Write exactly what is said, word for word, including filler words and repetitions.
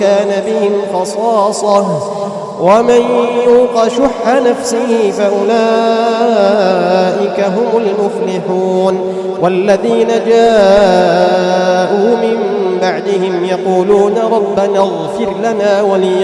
كان بهم خصاصة ومن يوق شح نفسه فأولئك هم المفلحون. والذين جاءوا من بعدهم يقولون ربنا اغفر لنا ولي